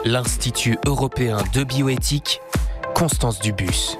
l'Institut européen de bioéthique, Constance Dubus.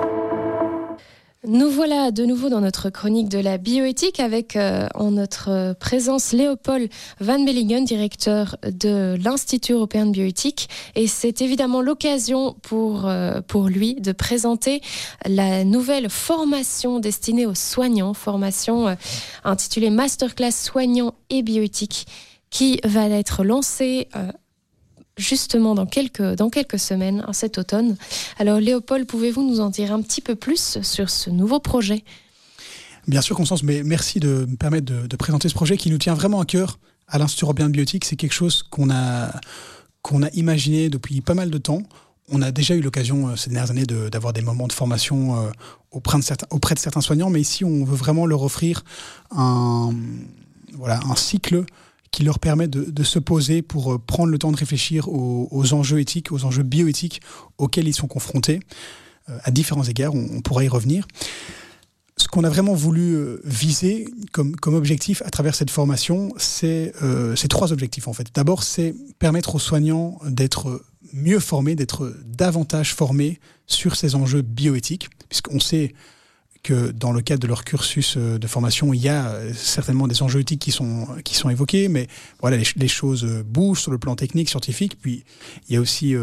Nous voilà de nouveau dans notre chronique de la bioéthique avec en notre présence Léopold Van Bellingen, directeur de l'Institut européen de bioéthique. Et c'est évidemment l'occasion pour lui de présenter la nouvelle formation destinée aux soignants, formation intitulée Masterclass soignants et bioéthique, qui va être lancée justement dans quelques semaines, cet automne. Alors Léopold, pouvez-vous nous en dire un petit peu plus sur ce nouveau projet ? Bien sûr Constance, mais merci de me permettre de présenter ce projet qui nous tient vraiment à cœur à l'Institut européen de bioéthique. C'est quelque chose qu'on a imaginé depuis pas mal de temps. On a déjà eu l'occasion ces dernières années d'avoir des moments de formation auprès de certains soignants, mais ici on veut vraiment leur offrir un cycle qui leur permet de se poser pour prendre le temps de réfléchir aux enjeux éthiques, aux enjeux bioéthiques auxquels ils sont confrontés à différents égards. On pourra y revenir. Ce qu'on a vraiment voulu viser comme objectif à travers cette formation, c'est 3 objectifs en fait. D'abord, c'est permettre aux soignants d'être mieux formés, d'être davantage formés sur ces enjeux bioéthiques, puisqu'on sait que dans le cadre de leur cursus de formation, il y a certainement des enjeux éthiques qui sont évoqués, mais voilà, les choses bougent sur le plan technique, scientifique, puis il y a aussi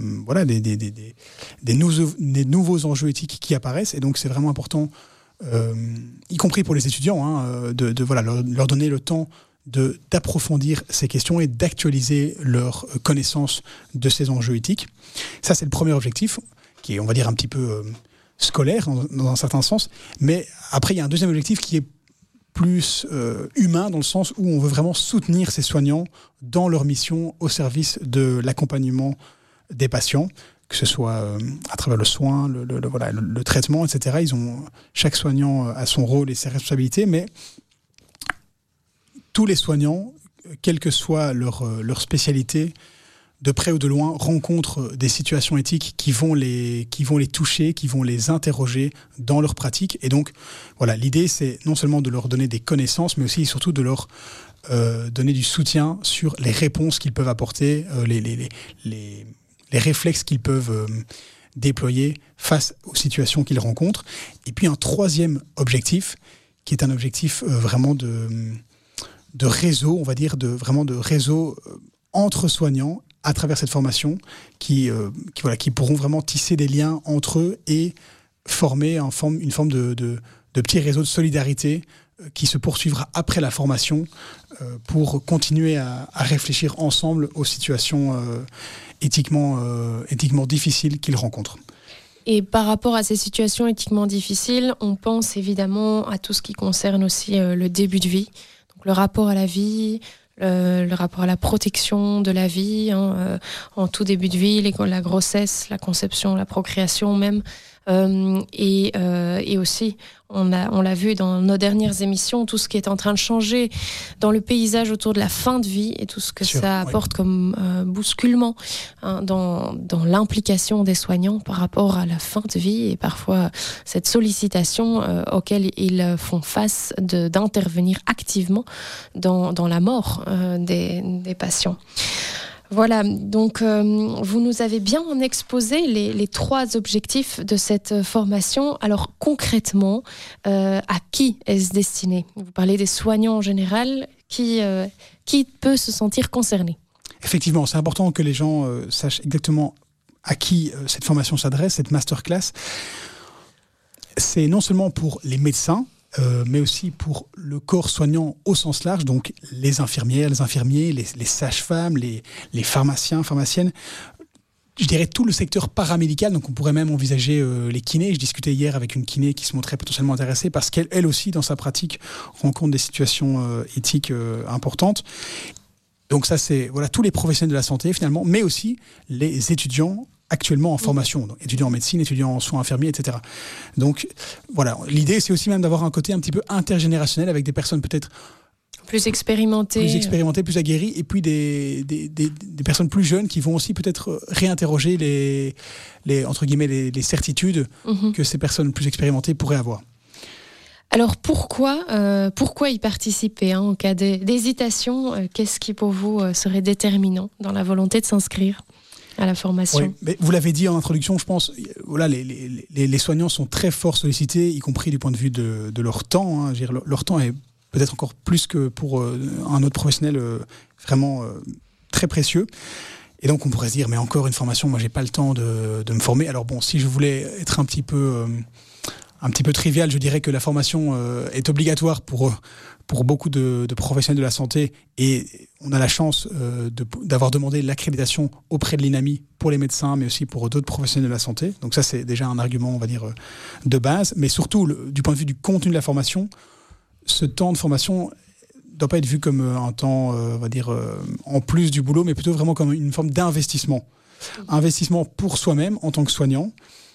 des nouveaux enjeux éthiques qui apparaissent, et donc c'est vraiment important, y compris pour les étudiants, leur donner le temps d'approfondir ces questions et d'actualiser leur connaissance de ces enjeux éthiques. Ça, c'est le premier objectif, qui est, on va dire, un petit peu scolaire dans un certain sens, mais après il y a un deuxième objectif qui est plus humain, dans le sens où on veut vraiment soutenir ces soignants dans leur mission au service de l'accompagnement des patients, que ce soit à travers le soin, le traitement, etc. Chaque soignant a son rôle et ses responsabilités, mais tous les soignants, quelle que soit leur spécialité, de près ou de loin, rencontrent des situations éthiques qui vont les toucher, qui vont les interroger dans leur pratique. Et donc, voilà, l'idée, c'est non seulement de leur donner des connaissances, mais aussi, surtout, de leur donner du soutien sur les réponses qu'ils peuvent apporter, les réflexes qu'ils peuvent déployer face aux situations qu'ils rencontrent. Et puis, un troisième objectif, qui est un objectif vraiment de réseau, on va dire, de réseau entre soignants, à travers cette formation, qui pourront vraiment tisser des liens entre eux et former une forme de petit réseau de solidarité qui se poursuivra après la formation pour continuer à réfléchir ensemble aux situations éthiquement difficiles qu'ils rencontrent. Et par rapport à ces situations éthiquement difficiles, on pense évidemment à tout ce qui concerne aussi le début de vie, donc le rapport à la vie, le rapport à la protection de la vie, en tout début de vie, la grossesse, la conception, la procréation même, et aussi on l'a vu dans nos dernières émissions, tout ce qui est en train de changer dans le paysage autour de la fin de vie et tout ce que ça apporte comme bousculement dans l'implication des soignants par rapport à la fin de vie et parfois cette sollicitation auquel ils font face d'intervenir activement dans la mort des patients. Voilà, donc vous nous avez bien exposé les 3 objectifs de cette formation. Alors concrètement, à qui est-ce destiné ? Vous parlez des soignants en général, qui peut se sentir concerné ? Effectivement, c'est important que les gens sachent exactement à qui cette formation s'adresse, cette masterclass. C'est non seulement pour les médecins, mais aussi pour le corps soignant au sens large, donc les infirmières, les infirmiers, les sages-femmes, les pharmaciens, pharmaciennes, je dirais tout le secteur paramédical, donc on pourrait même envisager les kinés. Je discutais hier avec une kiné qui se montrait potentiellement intéressée parce qu'elle aussi, dans sa pratique, rencontre des situations éthiques importantes. Donc ça, c'est tous les professionnels de la santé finalement, mais aussi les étudiants actuellement en formation, donc étudiants en médecine, étudiants en soins infirmiers, etc. Donc voilà, l'idée c'est aussi même d'avoir un côté un petit peu intergénérationnel avec des personnes peut-être plus expérimentées, plus aguerries, et puis des personnes plus jeunes qui vont aussi peut-être réinterroger les certitudes que ces personnes plus expérimentées pourraient avoir. Alors pourquoi y participer en cas d'hésitation? Qu'est-ce qui pour vous serait déterminant dans la volonté de s'inscrire? à la formation. Oui, mais vous l'avez dit en introduction, je pense, voilà, les soignants sont très fort sollicités, y compris du point de vue de leur temps. Hein. Leur temps est peut-être encore plus que pour un autre professionnel vraiment très précieux. Et donc on pourrait se dire, mais encore une formation, moi j'ai pas le temps de me former. Alors bon, si je voulais être un petit peu trivial, je dirais que la formation est obligatoire pour beaucoup de professionnels de la santé, et on a la chance d'avoir demandé l'accréditation auprès de l'INAMI pour les médecins, mais aussi pour d'autres professionnels de la santé. Donc ça, c'est déjà un argument, on va dire, de base. Mais surtout, du point de vue du contenu de la formation, ce temps de formation ne doit pas être vu comme un temps, on va dire, en plus du boulot, mais plutôt vraiment comme une forme d'investissement. Investissement pour soi-même en tant que soignant,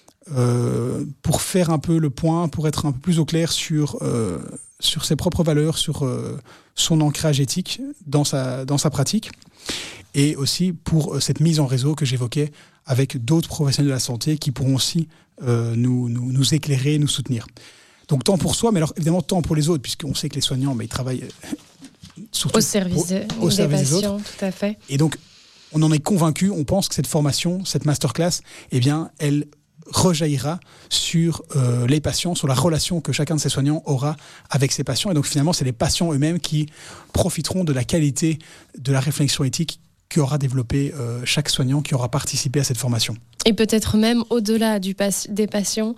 pour faire un peu le point, pour être un peu plus au clair sur ses propres valeurs, sur son ancrage éthique dans sa pratique, et aussi pour cette mise en réseau que j'évoquais avec d'autres professionnels de la santé qui pourront aussi nous éclairer, nous soutenir. Donc temps pour soi, mais alors évidemment temps pour les autres, puisqu'on sait que les soignants, ils travaillent surtout au service des patients, tout à fait. Et donc on en est convaincu, on pense que cette formation, cette masterclass, eh bien, elle rejaillira sur les patients, sur la relation que chacun de ces soignants aura avec ses patients. Et donc finalement, c'est les patients eux-mêmes qui profiteront de la qualité de la réflexion éthique qu'aura développé chaque soignant qui aura participé à cette formation. Et peut-être même au-delà des patients,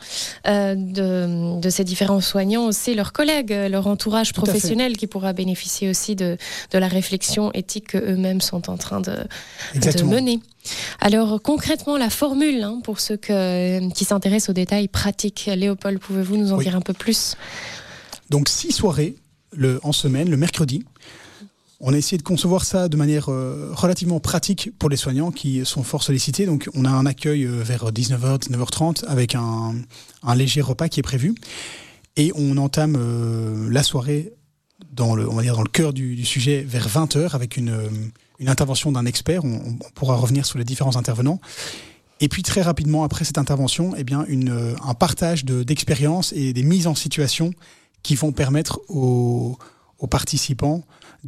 de ces différents soignants, aussi leurs collègues, leur entourage professionnel qui pourra bénéficier aussi de la réflexion éthique qu'eux-mêmes sont en train de mener. Alors concrètement, la formule, pour ceux qui s'intéressent aux détails pratiques, Léopold, pouvez-vous nous en dire un peu plus ? Donc 6 soirées en semaine, le mercredi. On a essayé de concevoir ça de manière relativement pratique pour les soignants qui sont fort sollicités. Donc on a un accueil vers 19h, 19h30 avec un léger repas qui est prévu. Et on entame la soirée dans le cœur du sujet vers 20h avec une intervention d'un expert. On pourra revenir sur les différents intervenants. Et puis très rapidement après cette intervention, eh bien, un partage d'expériences et des mises en situation qui vont permettre aux participants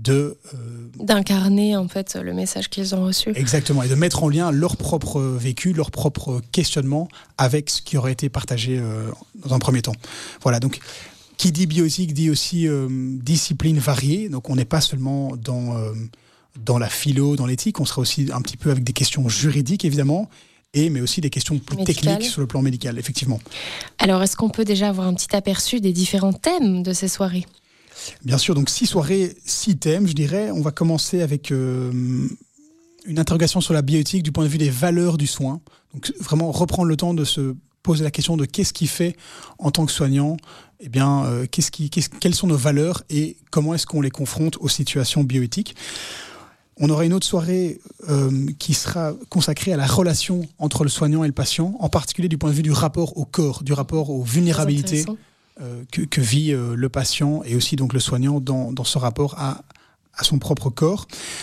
d'incarner en fait le message qu'ils ont reçu. Exactement, et de mettre en lien leur propre vécu, leur propre questionnement avec ce qui aurait été partagé dans un premier temps. Voilà, donc qui dit bioéthique dit aussi discipline variée, donc on n'est pas seulement dans la philo, dans l'éthique, on sera aussi un petit peu avec des questions juridiques évidemment, mais aussi des questions plus techniques sur le plan médical, effectivement. Alors, est-ce qu'on peut déjà avoir un petit aperçu des différents thèmes de ces soirées ? Bien sûr, donc 6 soirées, 6 thèmes, je dirais. On va commencer avec une interrogation sur la bioéthique du point de vue des valeurs du soin. Donc vraiment reprendre le temps de se poser la question de qu'est-ce qui fait en tant que soignant, eh bien, quelles sont nos valeurs et comment est-ce qu'on les confronte aux situations bioéthiques. On aura une autre soirée qui sera consacrée à la relation entre le soignant et le patient, en particulier du point de vue du rapport au corps, du rapport aux vulnérabilités que vit le patient et aussi donc le soignant dans ce rapport à son propre corps.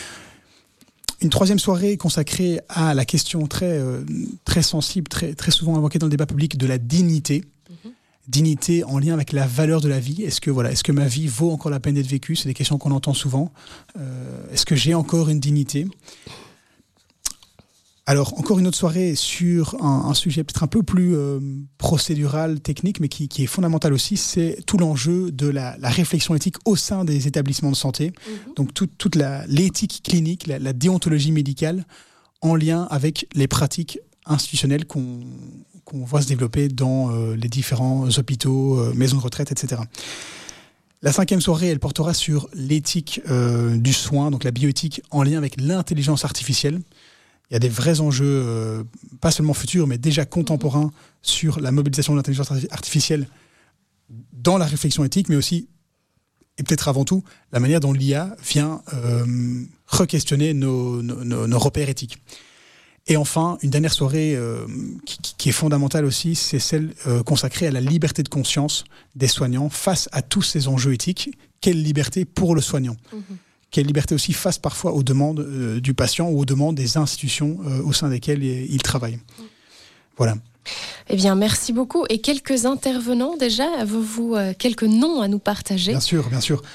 Une troisième soirée consacrée à la question très sensible, très souvent invoquée dans le débat public de la dignité. Dignité en lien avec la valeur de la vie. Est-ce que ma vie vaut encore la peine d'être vécue ? C'est des questions qu'on entend souvent. Est-ce que j'ai encore une dignité ? Alors, encore une autre soirée sur un sujet peut-être un peu plus procédural, technique, mais qui est fondamental aussi, c'est tout l'enjeu de la réflexion éthique au sein des établissements de santé. Donc, toute l'éthique clinique, la déontologie médicale, en lien avec les pratiques institutionnelles qu'on voit se développer dans les différents hôpitaux, maisons de retraite, etc. La 5e soirée, elle portera sur l'éthique du soin, donc la bioéthique en lien avec l'intelligence artificielle. Il y a des vrais enjeux, pas seulement futurs, mais déjà contemporains, sur la mobilisation de l'intelligence artificielle dans la réflexion éthique, mais aussi, et peut-être avant tout, la manière dont l'IA vient re-questionner nos repères éthiques. Et enfin, une dernière soirée qui est fondamentale aussi, c'est celle consacrée à la liberté de conscience des soignants face à tous ces enjeux éthiques. Quelle liberté pour le soignant ? Quelle liberté aussi face parfois aux demandes du patient ou aux demandes des institutions au sein desquelles il travaille. Voilà. Eh bien, merci beaucoup. Et quelques intervenants déjà, avez-vous quelques noms à nous partager ? Bien sûr, bien sûr.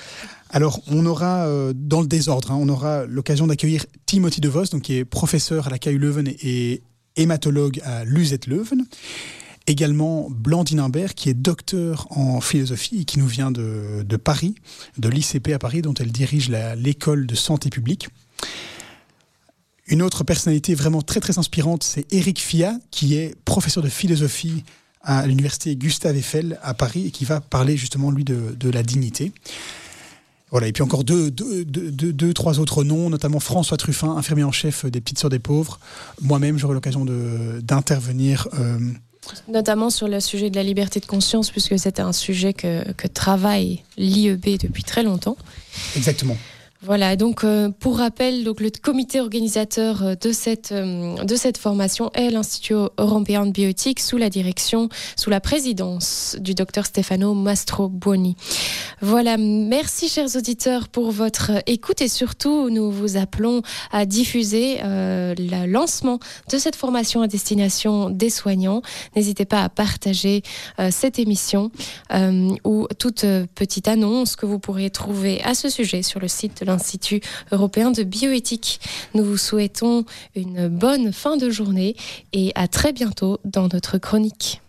Alors, on aura, dans le désordre, on aura l'occasion d'accueillir Timothy De Vos, donc, qui est professeur à la KU Leuven et hématologue à l'UZ Leuven. Également Blandine Imbert, qui est docteur en philosophie et qui nous vient de Paris, de l'ICP à Paris, dont elle dirige l'école de santé publique. Une autre personnalité vraiment très très inspirante, c'est Éric Fia, qui est professeur de philosophie à l'université Gustave Eiffel à Paris et qui va parler justement, lui, de la dignité. Voilà, et puis encore trois autres noms, notamment François Truffin, infirmier en chef des Petites Sœurs des Pauvres. Moi-même, j'aurai l'occasion d'intervenir. Notamment sur le sujet de la liberté de conscience, puisque c'est un sujet que travaille l'IEB depuis très longtemps. Exactement. Voilà, donc pour rappel, donc, le comité organisateur de cette formation est l'Institut européen de bioéthique sous la présidence du docteur Stefano Mastrobuoni. Voilà, merci chers auditeurs pour votre écoute et surtout nous vous appelons à diffuser le lancement de cette formation à destination des soignants. N'hésitez pas à partager cette émission ou toute petite annonce que vous pourrez trouver à ce sujet sur le site de l'Institut européen de bioéthique. Nous vous souhaitons une bonne fin de journée et à très bientôt dans notre chronique.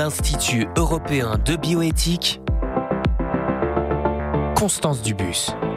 L'Institut européen de bioéthique, Constance Dubus.